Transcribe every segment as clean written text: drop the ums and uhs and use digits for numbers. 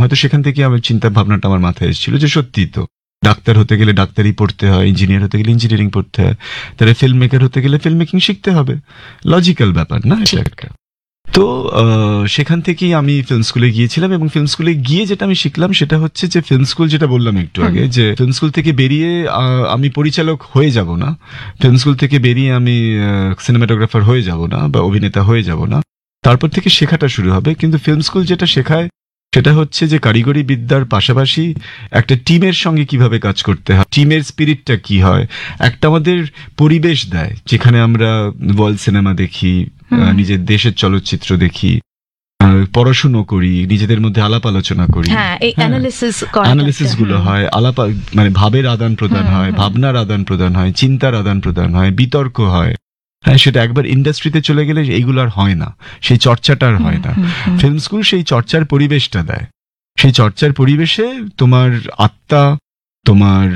হয়তো সেখান থেকে আমার চিন্তা ভাবনাটা আমার মাথায় এসেছিল যে সত্যি তো, ডাক্তার হতে গেলে ডাক্তারি পড়তে হয়, ইঞ্জিনিয়ার হতে গেলে ইঞ্জিনিয়ারিং পড়তে হয়, তাহলে ফিল্ম মেকার হতে গেলে ফিল্ম মেকিং শিখতে হবে। লজিক্যাল ব্যাপার না এটা একটা। তো সেখান থেকেই আমি ফিল্ম স্কুলে গিয়েছিলাম, এবং ফিল্ম স্কুলে গিয়ে যেটা আমি শিখলাম সেটা হচ্ছে যে ফিল্ম স্কুল, যেটা বললাম একটু আগে, যে ফিল্ম স্কুল থেকে বেরিয়ে আমি পরিচালক হয়ে যাব না, ফিল্ম স্কুল থেকে বেরিয়ে আমি সিনেমাটোগ্রাফার হয়ে যাব না বা অভিনেতা হয়ে যাব না, তারপর থেকে শেখাটা শুরু হবে। কিন্তু ফিল্ম স্কুল যেটা শেখায় সেটা হচ্ছে যে কারিগরি বিদ্যার পাশাপাশি একটা টিমের সঙ্গে কিভাবে কাজ করতে হয়, টিমের স্পিরিটটা কি হয়, একটা আমাদের পরিবেশ দেয় যেখানে আমরা ওয়ার্ল্ড সিনেমা দেখি, নিজের দেশের চলচ্চিত্র দেখি, পড়াশুনো করি, নিজেদের মধ্যে আলাপ আলোচনা করি, অ্যানালিসিস গুলো হয়, মানে ভাবের আদান প্রদান হয়, ভাবনার আদান প্রদান হয়, চিন্তার আদান প্রদান হয়, বিতর্ক হয়। হ্যাঁ, সেটা একবার ইন্ডাস্ট্রিতে চলে গেলে এইগুলো আর হয় না, সেই চর্চাটা আর হয় না। ফিল্ম স্কুল সেই চর্চার পরিবেশটা দেয়। সেই চর্চার পরিবেশে তোমার আত্মা, তোমার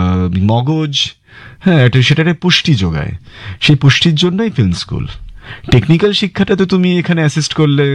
মগজ, হ্যাঁ, সেটারে পুষ্টি যোগায়। সেই পুষ্টির জন্যই ফিল্ম স্কুল। টেকনিক্যাল শিক্ষাটা তো তুমি এখানে অ্যাসিস্ট করলে,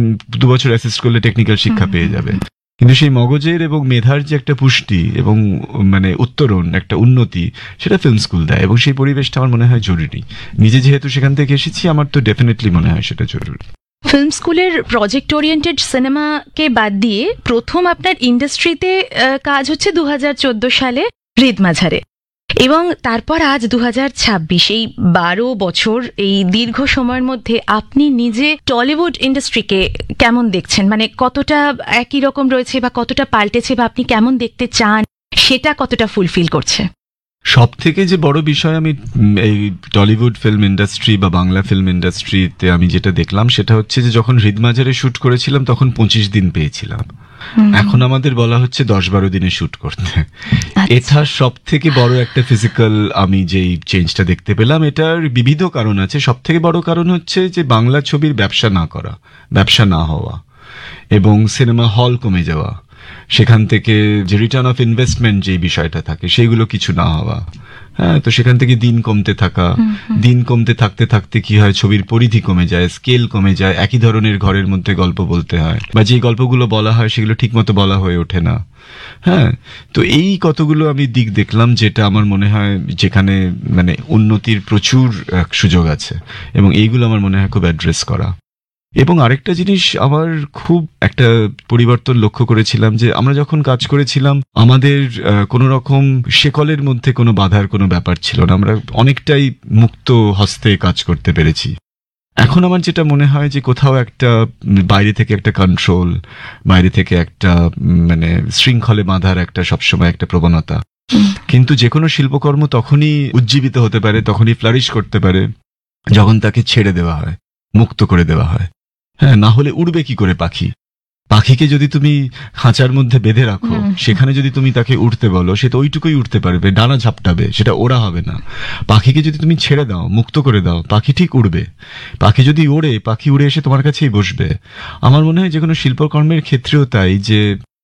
2 বছর অ্যাসিস্ট করলে টেকনিক্যাল শিক্ষা পেয়ে যাবে, কিন্তু সেই মগজের এবং মেধার যে একটা পুষ্টি এবং মানে উত্তরণ, একটা উন্নতি, সেটা ফিল্ম স্কুল দেয়। এবং সেই পরিবেশটা আমার মনে হয় জরুরি। নিজে যেহেতু সেখান থেকে এসেছি, আমার তো ডেফিনেটলি মনে হয় সেটা জরুরি। ফিল্ম স্কুলের প্রজেক্ট ওরিয়েন্টেড সিনেমাকে বাদ দিয়ে প্রথম আপনার ইন্ডাস্ট্রিতে কাজ হচ্ছে 2014 সালে হৃদ মাঝারে, এবং তারপর আজ 2026, এই 12 বছর, এই দীর্ঘ সময়ের মধ্যে আপনি নিজে টলিউড ইন্ডাস্ট্রিকে কেমন দেখছেন? মানে কতটা একই রকম রয়েছে বা কতটা পাল্টেছে, বা আপনি কেমন দেখতে চান, সেটা কতটা ফুলফিল করছে? সব থেকে যে বড় বিষয় আমি এই টলিউড ফিল্ম ইন্ডাস্ট্রি বা বাংলা ফিল্ম ইন্ডাস্ট্রিতে আমি যেটা দেখলাম সেটা হচ্ছে যে যখন হৃদমাঝারে শুট করেছিলাম তখন 25 দিন পেয়েছিলাম, এখন আমাদের বলা হচ্ছে 10-12 দিনে শুট করতে। এটা সব থেকে বড় একটা ফিজিক্যাল আমি যেই চেঞ্জটা দেখতে পেলাম। এটার বিবিধ কারণ আছে। সব থেকে বড় কারণ হচ্ছে যে বাংলা ছবির ব্যবসা না করা, ব্যবসা না হওয়া, এবং সিনেমা হল কমে যাওয়া, সেখান থেকে যে রিটার্ন অফ ইনভেস্টমেন্ট যে বিষয়টা থাকে সেইগুলো কিছু না হওয়া। হ্যাঁ, তো সেখান থেকে দিন কমতে থাকা, দিন কমতে থাকতে থাকতে কি হয়, ছবির পরিধি কমে যায়, স্কেল কমে যায়, একই ধরনের ঘরের মধ্যে গল্প বলতে হয়, বা যে গল্পগুলো বলা হয় সেগুলো ঠিক মতো বলা হয়ে ওঠে না। হ্যাঁ, তো এই কতগুলো আমি দিক দেখলাম যেটা আমার মনে হয় যেখানে মানে উন্নতির প্রচুর সুযোগ আছে, এবং এইগুলো আমার মনে হয় খুব অ্যাড্রেস করা। এবং আরেকটা জিনিস আমার খুব একটা পরিবর্তন লক্ষ্য করেছিলাম, যে আমরা যখন কাজ করেছিলাম আমাদের কোনো রকম শেকলের মধ্যে কোনো বাধার কোনো ব্যাপার ছিল না, আমরা অনেকটাই মুক্ত হস্তে কাজ করতে পেরেছি। এখন আমার যেটা মনে হয় যে কোথাও একটা বাইরে থেকে একটা কন্ট্রোল, বাইরে থেকে একটা মানে শৃঙ্খলে বাঁধার একটা সবসময় একটা প্রবণতা। কিন্তু যে কোনো শিল্পকর্ম তখনই উজ্জীবিত হতে পারে, তখনই ফ্লারিশ করতে পারে যখন তাকে ছেড়ে দেওয়া হয়, মুক্ত করে দেওয়া হয়। হ্যাঁ, না হলে উড়বে কি করে পাখি? পাখিকে যদি তুমি খাঁচার মধ্যে বেঁধে রাখো, সেখানে যদি তুমি তাকে উঠতে বলো, সে তো ওইটুকুই উঠতে পারবে, ডানা ঝাপটাবে, সেটা ওড়া হবে না। পাখিকে যদি তুমি ছেড়ে দাও, মুক্ত করে দাও, পাখি ঠিক উড়বে। পাখি যদি ওড়ে, পাখি উড়ে এসে তোমার কাছেই বসবে। আমার মনে হয় যে কোনো শিল্পকর্মের ক্ষেত্রেও তাই, যে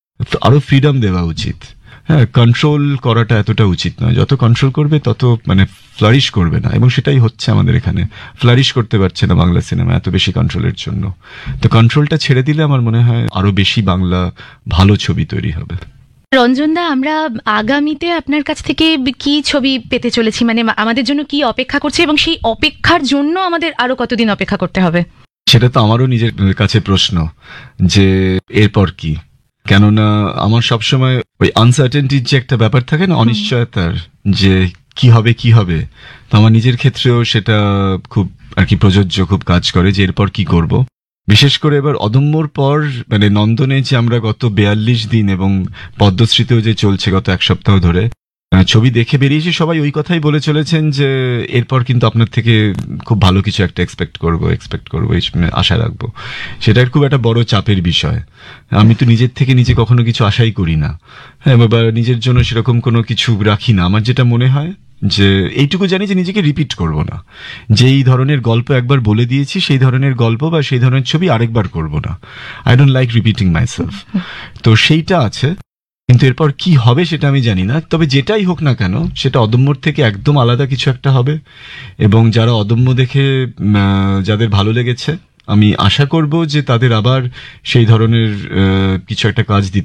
আরো ফ্রিডম দেওয়া উচিত। হ্যাঁ, কন্ট্রোল করাটা এতটা উচিত নয়। যত কন্ট্রোল করবে তত মানে ফ্লারিশ করবে না, এবং সেটাই হচ্ছে আমাদের এখানে। ফ্লারিশ করতে পারছে না বাংলা সিনেমা এত বেশি কন্ট্রোলের জন্য। তো কন্ট্রোলটা ছেড়ে দিলে আমার মনে হয় আরো বেশি বাংলা ভালো ছবি তৈরি হবে। রঞ্জনদা, আমরা আগামীতে আপনার কাছ থেকে কি ছবি পেতে চলেছি, মানে আমাদের জন্য কি অপেক্ষা করছে, এবং সেই অপেক্ষার জন্য আমাদের আরো কতদিন অপেক্ষা করতে হবে? সেটা তো আমারও নিজের কাছে প্রশ্ন, যে এরপর কি। কেননা আমার সবসময় ওই আনসার্টেনটির যে একটা ব্যাপার থাকে না, অনিশ্চয়তার, যে কি হবে কি হবে, তো আমার নিজের ক্ষেত্রেও সেটা খুব আর কি প্রযোজ্য, খুব কাজ করে যে এরপর কি করব। বিশেষ করে এবার অদম্যর পর মানে নন্দনে যে আমরা গত 42 দিন এবং পদ্মশ্রীতেও যে চলছে গত 1 সপ্তাহ ধরে ছবি দেখে বেরিয়েছি, সবাই ওই কথাই বলে চলেছেন যে এরপর কিন্তু আপনার থেকে খুব ভালো কিছু একটা এক্সপেক্ট করবো, আশা রাখবো। সেটা খুব একটা বড় চাপের বিষয়। আমি তো নিজের থেকে নিজে কখনো কিছু আশাই করি না, হ্যাঁ, বা নিজের জন্য সেরকম কোনো কিছু রাখি না। আমার যেটা মনে হয় যে এইটুকু জানি যে নিজেকে রিপিট করব না, যেই ধরনের গল্প একবার বলে দিয়েছি সেই ধরনের গল্প বা সেই ধরনের ছবি আরেকবার করব না। I don't like repeating myself. তো সেইটা আছে, কিন্তু এরপর কি হবে সেটা আমি জানি না। তবে যেটাই হোক না কেন সেটা অদম্যর থেকে একদম আলাদা কিছু একটা হবে, এবং যারা অদম্য দেখে যাদের ভালো লেগেছে আমি আশা করব যে তাদের আবার সেই ধরনের কিছু একটা কাজ দিতে